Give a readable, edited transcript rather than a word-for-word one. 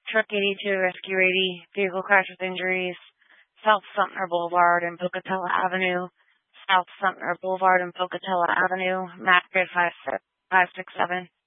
Truck 82, Rescue 80, vehicle crash with injuries, South Sumter Boulevard and Pocatello Avenue, South Sumter Boulevard and Pocatello Avenue, map grid 567.